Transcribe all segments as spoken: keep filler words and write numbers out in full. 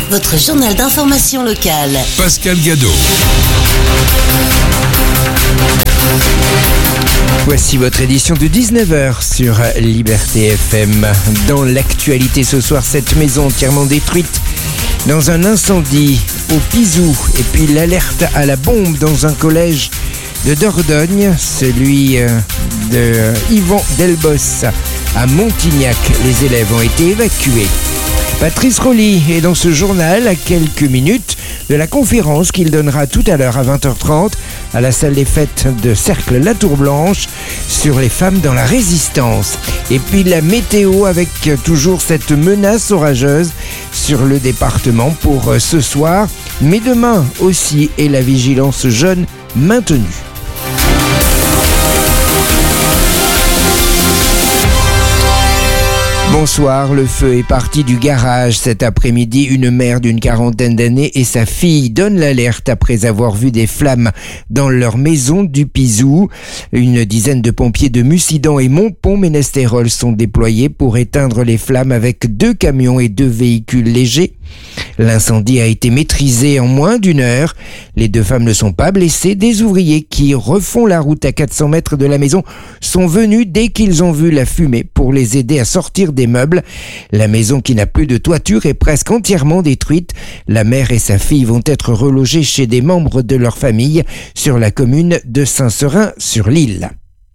votre journal d'information locale. Pascal Gadot. Voici votre édition de dix-neuf heures sur Liberté F M. Dans l'actualité ce soir, cette maison entièrement détruite dans un incendie au Pizou. Et puis l'alerte à la bombe dans un collège de Dordogne, celui de Yvan Delbos à Montignac. Les élèves ont été évacués. Patrice Rolly est dans ce journal à quelques minutes de la conférence qu'il donnera tout à l'heure à vingt heures trente à la salle des fêtes de Cercle La Tour Blanche sur les femmes dans la résistance. Et puis la météo avec toujours cette menace orageuse sur le département pour ce soir, mais demain aussi, et la vigilance jaune maintenue. Bonsoir, le feu est parti du garage cet après-midi. Une mère d'une quarantaine d'années et sa fille donnent l'alerte après avoir vu des flammes dans leur maison du Pizou. Une dizaine de pompiers de Mussidan et Montpont-Ménestérol sont déployés pour éteindre les flammes avec deux camions et deux véhicules légers. L'incendie a été maîtrisé en moins d'une heure. Les deux femmes ne sont pas blessées. Des ouvriers qui refont la route à quatre cents mètres de la maison sont venus dès qu'ils ont vu la fumée pour les aider à sortir des meubles. La maison, qui n'a plus de toiture, est presque entièrement détruite. La mère et sa fille vont être relogées chez des membres de leur famille sur la commune de Saint-Seurin-sur-l'Île.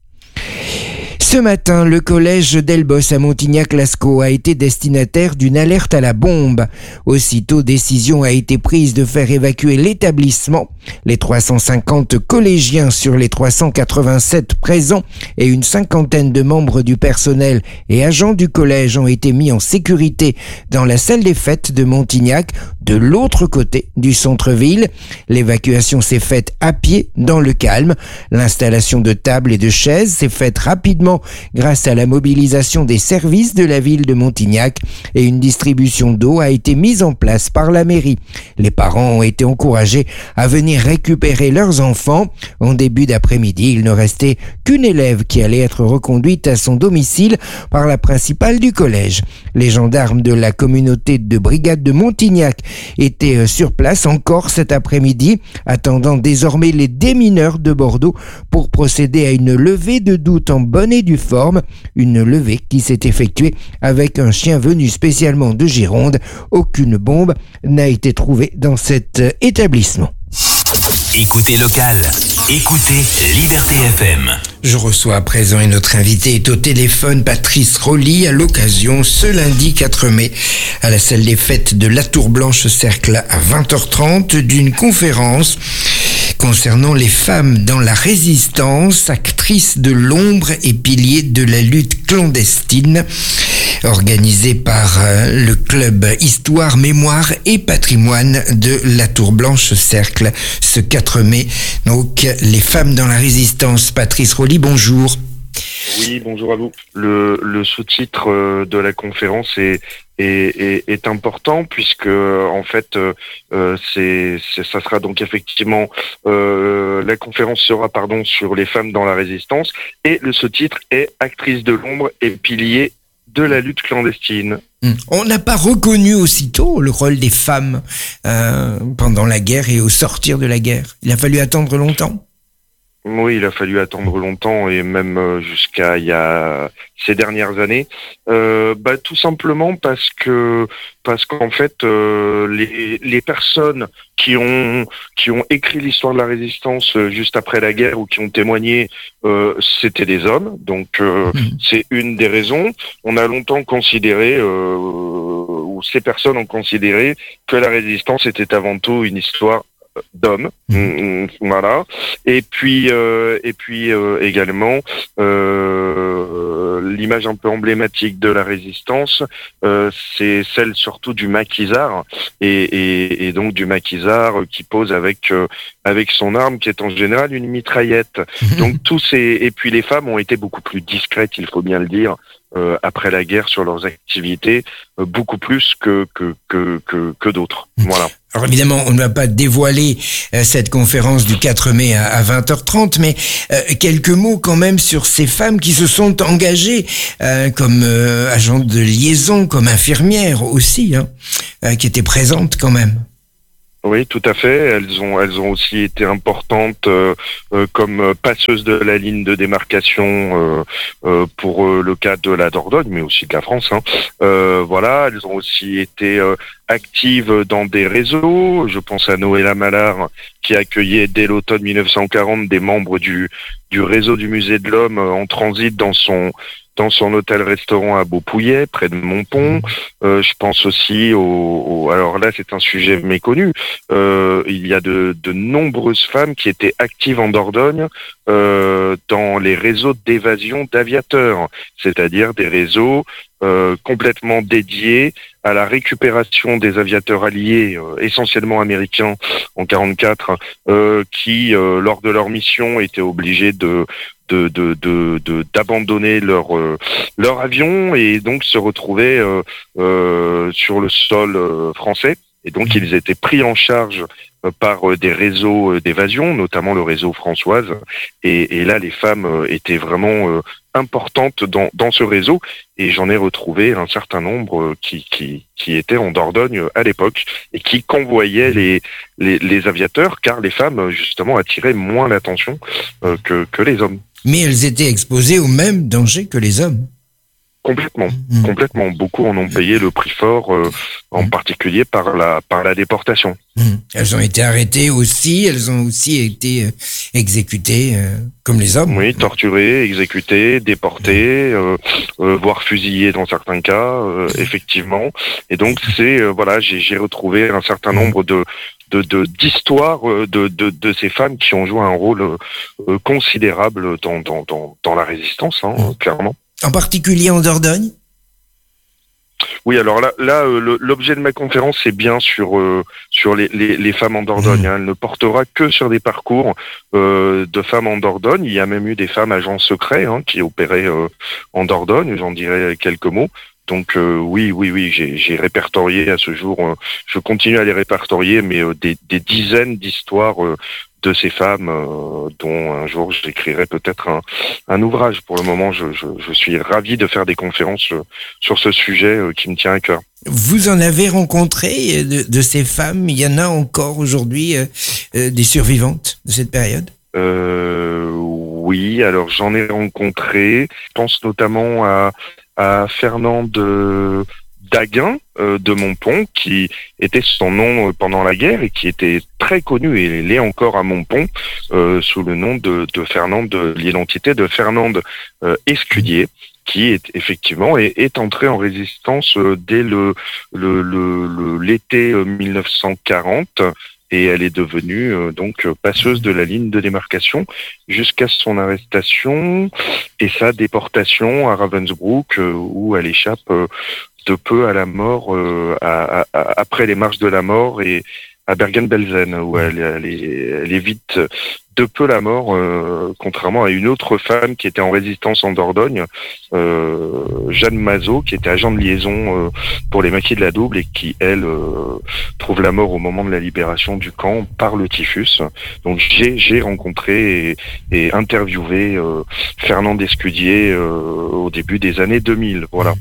Ce matin, le collège Delbos à Montignac-Lascaux a été destinataire d'une alerte à la bombe. Aussitôt, décision a été prise de faire évacuer l'établissement. Les trois cent cinquante collégiens sur les trois cent quatre-vingt-sept présents et une cinquantaine de membres du personnel et agents du collège ont été mis en sécurité dans la salle des fêtes de Montignac, de l'autre côté du centre-ville. L'évacuation s'est faite à pied dans le calme. L'installation de tables et de chaises s'est faite rapidement grâce à la mobilisation des services de la ville de Montignac, et une distribution d'eau a été mise en place par la mairie. Les parents ont été encouragés à venir récupérer leurs enfants. En début d'après-midi, il ne restait qu'une élève qui allait être reconduite à son domicile par la principale du collège. Les gendarmes de la communauté de brigade de Montignac étaient sur place encore cet après-midi, attendant désormais les démineurs de Bordeaux pour procéder à une levée de doute en bonne et due forme, une levée qui s'est effectuée avec un chien venu spécialement de Gironde. Aucune bombe n'a été trouvée dans cet établissement. Écoutez local, écoutez Liberté F M. Je reçois à présent, et notre invité est au téléphone, Patrice Rolly, à l'occasion, ce lundi quatre mai, à la salle des fêtes de La Tour Blanche Cercle à vingt heures trente, d'une conférence concernant les femmes dans la résistance, actrices de l'ombre et piliers de la lutte clandestine, organisée par le club Histoire, Mémoire et Patrimoine de La Tour Blanche Cercle ce quatre mai. Donc, les femmes dans la résistance. Patrice Rolly, bonjour. Oui, bonjour à vous. Le, le sous-titre de la conférence est, est, est, est important puisque en fait, euh, c'est, c'est, ça sera donc effectivement euh, la conférence sera pardon sur les femmes dans la résistance, et le sous-titre est actrice de l'ombre et pilier de la lutte clandestine. On n'a pas reconnu aussitôt le rôle des femmes euh, pendant la guerre et au sortir de la guerre. Il a fallu attendre longtemps. Oui, il a fallu attendre longtemps, et même jusqu'à il y a ces dernières années. Euh, bah, tout simplement parce que parce qu'en fait euh, les les personnes qui ont qui ont écrit l'histoire de la résistance juste après la guerre ou qui ont témoigné, euh, c'était des hommes. Donc euh, mmh. c'est une des raisons. On a longtemps considéré euh, ou ces personnes ont considéré que la résistance était avant tout une histoire d'hommes, mmh. voilà. Et puis, euh, et puis euh, également euh, l'image un peu emblématique de la résistance, euh, c'est celle surtout du maquisard, et, et, et donc du maquisard qui pose avec euh, avec son arme, qui est en général une mitraillette. Mmh. Donc tous ces, et puis les femmes ont été beaucoup plus discrètes, il faut bien le dire. Euh, après la guerre sur leurs activités, euh, beaucoup plus que que que que, que d'autres. Voilà. Alors évidemment, on ne va pas dévoiler euh, cette conférence du quatre mai à, à vingt heures trente, mais euh, quelques mots quand même sur ces femmes qui se sont engagées euh, comme euh, agents de liaison, comme infirmières aussi, hein, euh, qui étaient présentes quand même. Oui, tout à fait. Elles ont, elles ont aussi été importantes euh, euh, comme passeuses de la ligne de démarcation euh, euh, pour euh, le cas de la Dordogne, mais aussi de la France. Hein. Euh, voilà, elles ont aussi été euh, actives dans des réseaux. Je pense à Noëlla Mallard, qui accueillait dès l'automne mille neuf cent quarante des membres du du réseau du Musée de l'Homme en transit dans son dans son hôtel-restaurant à Beaupouillet, près de Montpont. Euh, je pense aussi au, au... Alors là, c'est un sujet méconnu. Euh, il y a de, de nombreuses femmes qui étaient actives en Dordogne euh, dans les réseaux d'évasion d'aviateurs, c'est-à-dire des réseaux euh, complètement dédiés à la récupération des aviateurs alliés, euh, essentiellement américains en quarante-quatre, euh, qui, euh, lors de leur mission, étaient obligés de De, de, de, de, d'abandonner leur, euh, leur avion et donc se retrouver euh, euh, sur le sol euh, français. Et donc ils étaient pris en charge euh, par euh, des réseaux euh, d'évasion, notamment le réseau Françoise. Et, et là, les femmes euh, étaient vraiment euh, importantes dans, dans ce réseau. Et j'en ai retrouvé un certain nombre euh, qui, qui, qui étaient en Dordogne à l'époque et qui convoyaient les, les, les aviateurs, car les femmes, justement, attiraient moins l'attention euh, que, que les hommes. Mais elles étaient exposées au même danger que les hommes. Complètement, Mmh. complètement. Beaucoup en ont payé le prix fort, euh, en Mmh. particulier par la par la déportation. Mmh. Elles ont été arrêtées aussi, elles ont aussi été euh, exécutées euh, comme les hommes. Oui, torturées, exécutées, déportées, euh, euh, voire fusillées dans certains cas, euh, effectivement. Et donc c'est euh, voilà, j'ai j'ai retrouvé un certain nombre de de de d'histoires euh, de de de ces femmes qui ont joué un rôle euh, considérable dans dans dans dans la résistance, hein, Mmh. clairement. En particulier en Dordogne. Oui, alors là, là, euh, le- l'objet de ma conférence, c'est bien sur euh, sur les, les, les femmes en Dordogne. Hein. Elle ne portera que sur des parcours euh, de femmes en Dordogne. Il y a même eu des femmes agents secrets hein, qui opéraient euh, en Dordogne. J'en dirai quelques mots. Donc euh, oui, oui, oui, j'ai, j'ai répertorié à ce jour. Euh, je continue à les répertorier, mais euh, des, des dizaines d'histoires euh, de ces femmes, euh, dont un jour j'écrirai peut-être un, un ouvrage. Pour le moment, je, je, je suis ravi de faire des conférences euh, sur ce sujet euh, qui me tient à cœur. Vous en avez rencontré de, de ces femmes? Il y en a encore aujourd'hui euh, euh, des survivantes de cette période? Euh, oui, alors j'en ai rencontré. Je pense notamment à, à Fernande euh, Daguin euh, de Montpont, qui était son nom euh, pendant la guerre et qui était très connu, et elle est encore à Montpont, euh, sous le nom de, de Fernande, de l'identité de Fernande euh, Escudier, qui est effectivement est, est entrée en résistance euh, dès le, le, le, le l'été euh, mille neuf cent quarante. Et elle est devenue euh, donc passeuse de la ligne de démarcation jusqu'à son arrestation et sa déportation à Ravensbrück, euh, où elle échappe euh, de peu à la mort, euh, à, à, après les marches de la mort, et à Bergen-Belsen, où elle, elle, est, elle évite de peu la mort, euh, contrairement à une autre femme qui était en résistance en Dordogne, euh, Jeanne Mazot, qui était agent de liaison euh, pour les maquis de la Double et qui, elle, euh, trouve la mort au moment de la libération du camp par le typhus. Donc j'ai, j'ai rencontré et, et interviewé euh, Fernande Escudier euh, au début des années deux mille. Voilà.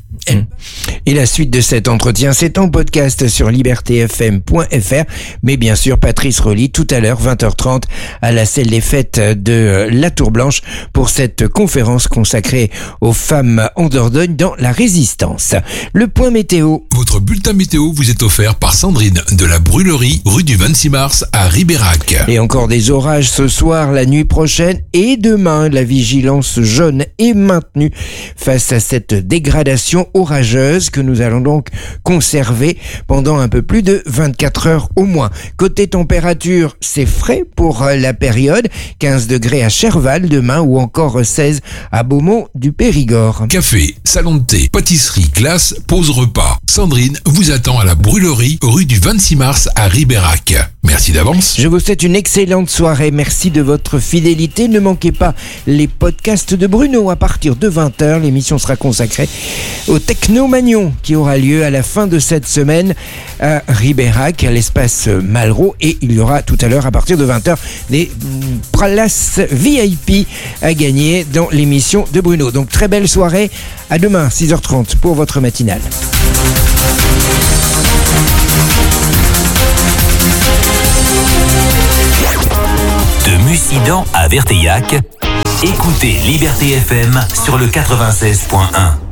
Et la suite de cet entretien, c'est en podcast sur liberté f m point f r. Mais bien sûr, Patrice relie tout à l'heure, vingt heures trente, à la salle des fêtes de la Tour Blanche pour cette conférence consacrée aux femmes en Dordogne dans la résistance. Le point météo. Votre bulletin météo vous est offert par Sandrine de la Brûlerie, rue du vingt-six mars à Ribérac. Et encore des orages ce soir, la nuit prochaine et demain. La vigilance jaune est maintenue face à cette dégradation orageuse que nous allons donc conserver pendant un peu plus de vingt-quatre heures au moins. Côté température, c'est frais pour la période. quinze degrés à Cherval demain ou encore seize à Beaumont du Périgord. Café, salon de thé, pâtisserie, glace, pause repas. Sandrine vous attend à la Brûlerie, rue du vingt-six mars à Ribérac. Merci d'avance. Je vous souhaite une excellente soirée. Merci de votre fidélité. Ne manquez pas les podcasts de Bruno à partir de vingt heures. L'émission sera consacrée au Technomagnon qui aura lieu à la fin de cette semaine à Ribérac, à l'espace Malraux. Et il y aura tout à l'heure à partir de vingt heures des places V I P à gagner dans l'émission de Bruno. Donc très belle soirée. À demain, six heures trente pour votre matinale. Mussidan à Verteillac. Écoutez Liberté F M sur le quatre-vingt-seize point un.